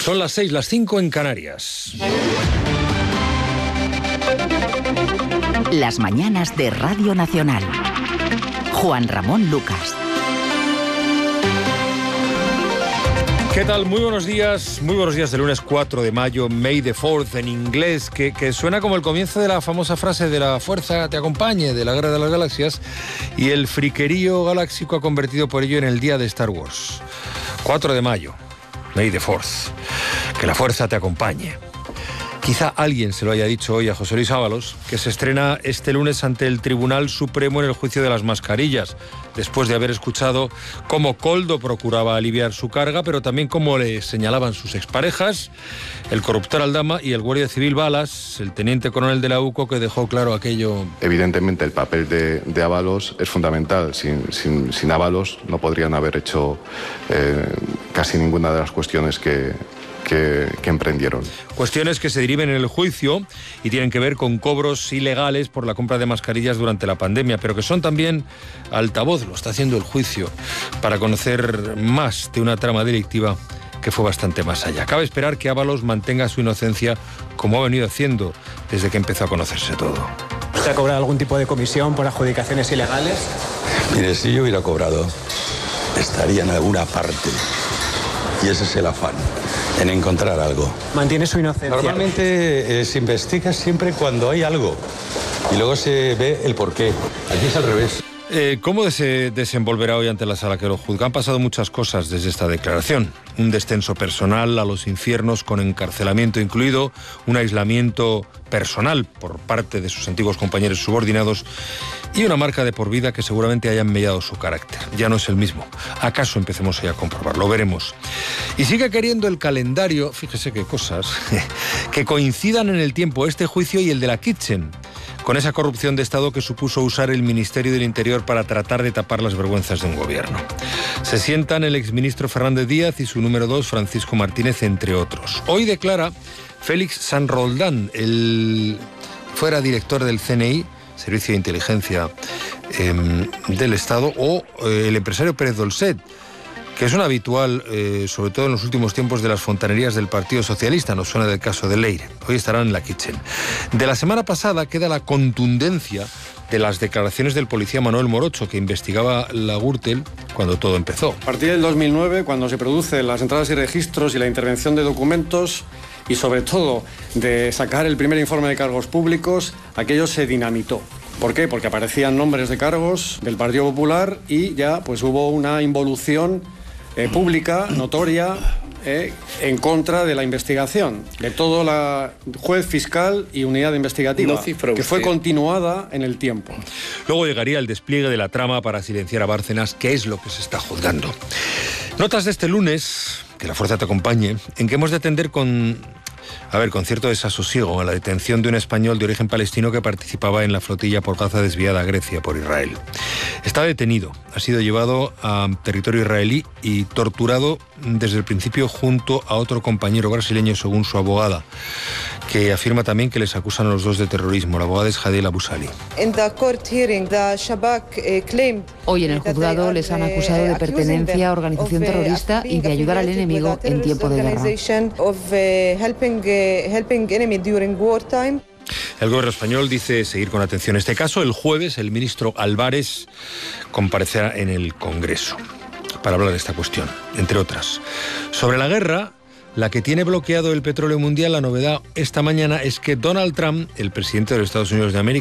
Son las 6, las 5 en Canarias. Las mañanas de Radio Nacional. Juan Ramón Lucas. ¿Qué tal? Muy buenos días de lunes 4 de mayo, May the 4th en inglés, que suena como el comienzo de la famosa frase de la fuerza te acompañe, de la Guerra de las Galaxias, y el friquerío galáctico ha convertido por ello en el día de Star Wars. 4 de mayo, May the 4th, que la fuerza te acompañe. Quizá alguien se lo haya dicho hoy a José Luis Ábalos, que se estrena este lunes ante el Tribunal Supremo en el juicio de las mascarillas, después de haber escuchado cómo Koldo procuraba aliviar su carga, pero también cómo le señalaban sus exparejas, el corruptor Aldama y el guardia civil Balas, el teniente coronel de la UCO, que dejó claro aquello. Evidentemente el papel de Ábalos es fundamental. Sin Ábalos no podrían haber hecho casi ninguna de las cuestiones que emprendieron. Cuestiones que se deriven en el juicio y tienen que ver con cobros ilegales por la compra de mascarillas durante la pandemia, pero que son también altavoz, lo está haciendo el juicio, para conocer más de una trama delictiva que fue bastante más allá. Cabe esperar que Ábalos mantenga su inocencia como ha venido haciendo desde que empezó a conocerse todo. ¿Usted ha cobrado algún tipo de comisión por adjudicaciones ilegales? Mire, si yo hubiera cobrado, estaría en alguna parte. Y ese es el afán, en encontrar algo. ¿Mantiene su inocencia? Normalmente se investiga siempre cuando hay algo y luego se ve el porqué. Aquí es al revés. ¿Cómo se desenvolverá hoy ante la sala que lo juzga? Han pasado muchas cosas desde esta declaración. Un descenso personal a los infiernos con encarcelamiento incluido, un aislamiento personal por parte de sus antiguos compañeros subordinados y una marca de por vida que seguramente hayan mellado su carácter. Ya no es el mismo. ¿Acaso empecemos hoy a comprobarlo? Veremos. Y sigue queriendo el calendario, fíjese qué cosas, que coincidan en el tiempo este juicio y el de la Kitchen, con esa corrupción de Estado que supuso usar el Ministerio del Interior para tratar de tapar las vergüenzas de un gobierno. Se sientan el exministro Fernández Díaz y su número 2, Francisco Martínez, entre otros. Hoy declara Félix San Roldán, fuera director del CNI, Servicio de Inteligencia del Estado, o el empresario Pérez Dolcet, que es un habitual, sobre todo en los últimos tiempos, de las fontanerías del Partido Socialista. Nos suena del caso de Leire. Hoy estarán en la Kitchen. De la semana pasada queda la contundencia de las declaraciones del policía Manuel Morocho, que investigaba la Gürtel cuando todo empezó. A partir del 2009, cuando se producen las entradas y registros y la intervención de documentos, y sobre todo de sacar el primer informe de cargos públicos, aquello se dinamitó. ¿Por qué? Porque aparecían nombres de cargos del Partido Popular y ya pues hubo una involución pública, notoria, en contra de la investigación, de todo la juez, fiscal y unidad investigativa, que fue continuada en el tiempo. Luego llegaría el despliegue de la trama para silenciar a Bárcenas, que es lo que se está juzgando. Notas de este lunes, que la fuerza te acompañe, en que hemos de atender con cierto desasosiego a la detención de un español de origen palestino que participaba en la flotilla por Gaza desviada a Grecia por Israel. Está detenido, ha sido llevado a territorio israelí y torturado desde el principio junto a otro compañero brasileño, según su abogada, que afirma también que les acusan a los dos de terrorismo. La abogada es Jadel Abusali. Hoy en el juzgado les han acusado de pertenencia a organización terrorista y de ayudar al enemigo en tiempo de guerra. El gobierno español dice seguir con atención este caso. El jueves el ministro Álvarez comparecerá en el Congreso para hablar de esta cuestión, entre otras. Sobre la guerra, la que tiene bloqueado el petróleo mundial, la novedad esta mañana es que Donald Trump, el presidente de los Estados Unidos de América,